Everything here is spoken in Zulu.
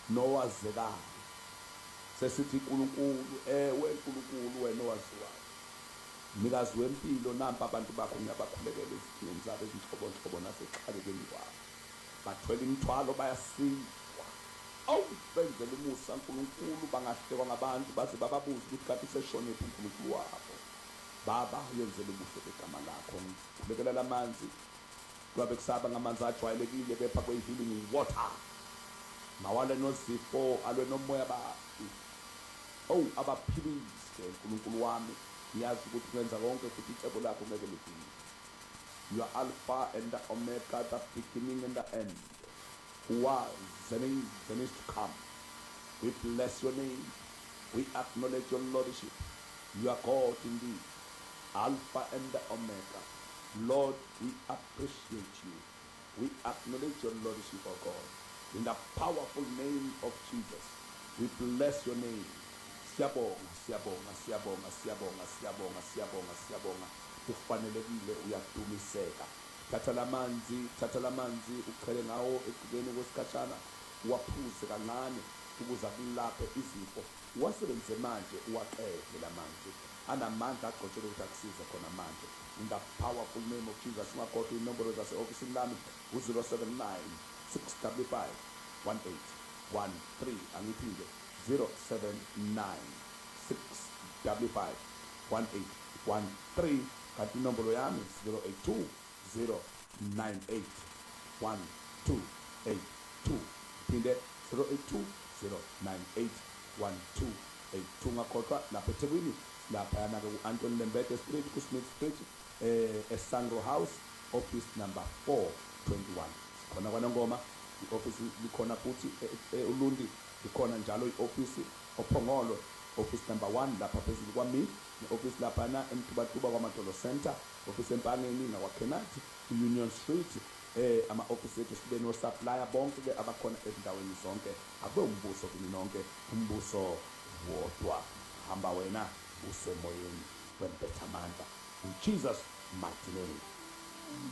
nowazekayo. Sesithi uNkulunkulu, ewe uNkulunkulu wena owaziwayo, mnikazi wempilo, nampa abantu bakho ngiyabakhulekela ezithini zabo ezinhlobonhlobo nasexhalekeni kwabo. Bathwele imithwalo bayasindwa. Awu benzele umusa uNkulunkulu, bangahlekwa ngabantu baze bababuze ukuthi kanti seshonephi uNkulunkulu wabo. Baba yenzele ubuhle begama lakho. Ngibekela lamanzi kwabe kusaba ngamanzi ajwayelekile kepha kwe-healing water. Mawale nozifo alwe nomoya babi. Oh abaphilise uNkulunkulu wami, ngiyazi ukuthi kwenza konke futhi icebo lakho ngeke lifike. You are Alpha and the Omega, the beginning and the end. Who was and is to come. We bless your name. We acknowledge your lordship. You are God indeed, Alpha and the Omega. Lord, we appreciate you. We acknowledge your lordship, oh God. In the powerful name of Jesus, we bless your name. Siyabonga, siyabonga, siyabonga, siyabonga, siyabonga, siyabonga, siyabonga. Kufanelekile uyadumiseka. Thatha lamanzi uqhele ngawo ekugeni kwesikhashana, uwaphuze kancane ukuze akulaphe izifo. Uwasebenzise manje uwaqede lamanzi. Anamandla agqotshelwe ukuthi akusize khona manje. In the powerful name of Jesus, ungakhohlwa inombolo zase-ofisini lami u-079 655 1813. Angiphinde 079 655 1813. Kanti inombolo yami 082 098 1282. Phinde 082 098 1282. Ungakhohlwa lapha eThekwini, laphayana ke u-Anthony Lembede Street, ku-Smith Street, eSangro House, office number 421. Khona kwaNongoma i-office likhona futhi uLundi likhona njalo i-office oPhongolo, office number 1 lapha phezulu kwami, ne-office laphana eMtubatuba kwaMatolo Center, office eMpangeni nakwaKenathi, Union Street. Ama-office ethu sibe no-supplier bonke ke abakhona ezindaweni zonke. Akube umbuso kini nonke, umbuso wodwa. Hamba wena usemoyeni wempethamandla. In Jesus' mighty name.